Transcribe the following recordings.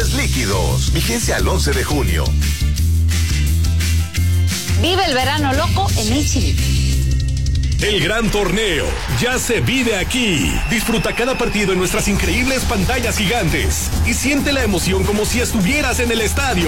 Pases líquidos. Vigencia al 11 de junio. Vive el verano loco en HB. El gran torneo ya se vive aquí. Disfruta cada partido en nuestras increíbles pantallas gigantes y siente la emoción como si estuvieras en el estadio.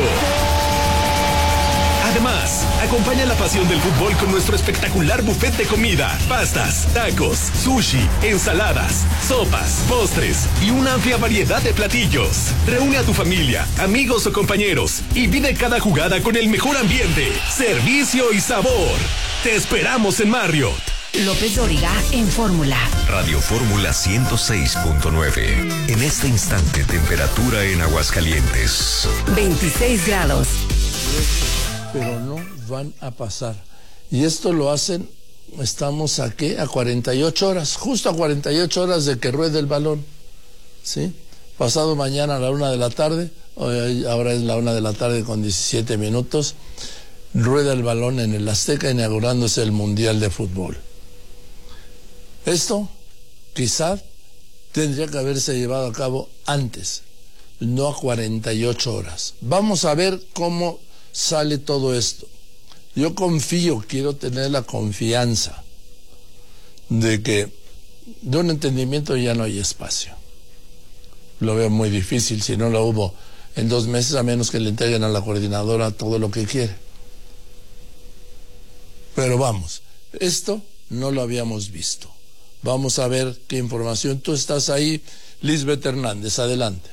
Además, acompaña la pasión del fútbol con nuestro espectacular buffet de comida, pastas, tacos, sushi, ensaladas, sopas, postres y una amplia variedad de platillos. Reúne a tu familia, amigos o compañeros y vive cada jugada con el mejor ambiente, servicio y sabor. Te esperamos en Marriott. López Dóriga en Fórmula. Radio Fórmula 106.9. En este instante, temperatura en Aguascalientes. 26 grados. Pero no van a pasar. Y esto lo hacen, estamos aquí a 48 horas, justo a 48 horas de que ruede el balón. ¿Sí? Pasado mañana a la 1 de la tarde, ahora es la 1 de la tarde con 17 minutos, rueda el balón en el Azteca inaugurándose el Mundial de Fútbol. Esto quizá tendría que haberse llevado a cabo antes, no a 48 horas. Vamos a ver cómo sale todo esto. Yo confío, quiero tener la confianza de que de un entendimiento ya no hay espacio. Lo veo muy difícil, si no lo hubo en 2 meses, a menos que le entreguen a la coordinadora todo lo que quiere. Pero vamos, esto no lo habíamos visto. Vamos a ver qué información. Tú estás ahí, Lisbeth Hernández, adelante.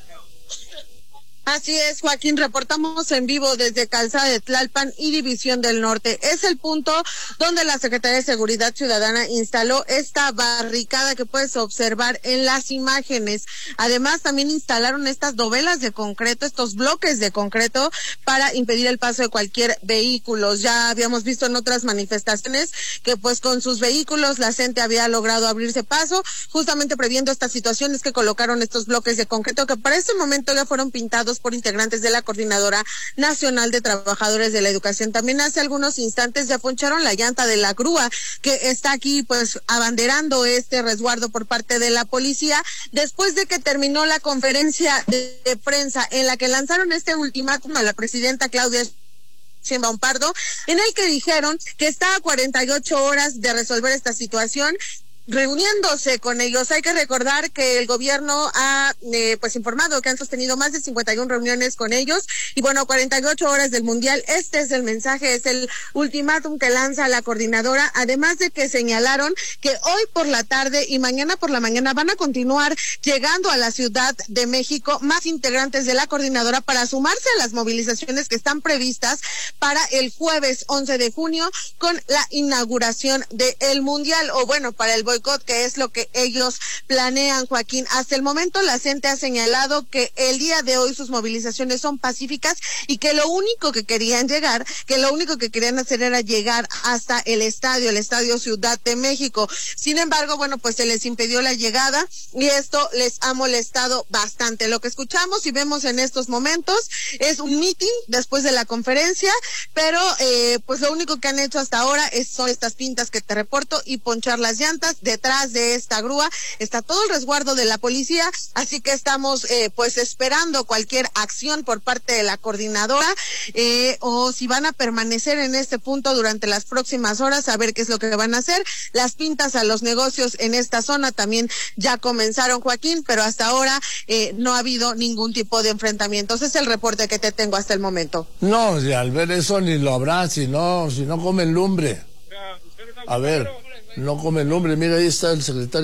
Así es, Joaquín, reportamos en vivo desde Calzada de Tlalpan y División del Norte. Es el punto donde la Secretaría de Seguridad Ciudadana instaló esta barricada que puedes observar en las imágenes. Además, también instalaron estas dovelas de concreto, estos bloques de concreto para impedir el paso de cualquier vehículo. Ya habíamos visto en otras manifestaciones que pues con sus vehículos la gente había logrado abrirse paso. Justamente previendo estas situaciones que colocaron estos bloques de concreto que para este momento ya fueron pintados por integrantes de la Coordinadora Nacional de Trabajadores de la Educación. También hace algunos instantes ya poncharon la llanta de la grúa que está aquí pues abanderando este resguardo por parte de la policía después de que terminó la conferencia de prensa en la que lanzaron este ultimátum a la presidenta Claudia Sheinbaum Pardo, en el que dijeron que está a 48 horas de resolver esta situación, reuniéndose con ellos. Hay que recordar que el gobierno ha pues informado que han sostenido más de 51 reuniones con ellos y bueno, 48 horas del Mundial. Este es el mensaje, es el ultimátum que lanza la coordinadora, además de que señalaron que hoy por la tarde y mañana por la mañana van a continuar llegando a la Ciudad de México más integrantes de la coordinadora para sumarse a las movilizaciones que están previstas para el jueves 11 de junio con la inauguración del Mundial, o bueno, para el boicot, que es lo que ellos planean, Joaquín. Hasta el momento la gente ha señalado que el día de hoy sus movilizaciones son pacíficas y que lo único que querían hacer era llegar hasta el Estadio Ciudad de México. Sin embargo, bueno, pues se les impidió la llegada y esto les ha molestado bastante. Lo que escuchamos y vemos en estos momentos es un meeting después de la conferencia, pero pues lo único que han hecho hasta ahora son estas pintas que te reporto y ponchar las llantas. Detrás de esta grúa está todo el resguardo de la policía, así que estamos pues esperando cualquier acción por parte de la coordinadora o si van a permanecer en este punto durante las próximas horas, a ver qué es lo que van a hacer. Las pintas a los negocios en esta zona también ya comenzaron, Joaquín, pero hasta ahora no ha habido ningún tipo de enfrentamientos. Es el reporte que te tengo hasta el momento. No, si al ver eso ni lo habrá, si no comen lumbre. A ver, no comen lumbre. Mira, ahí está el secretario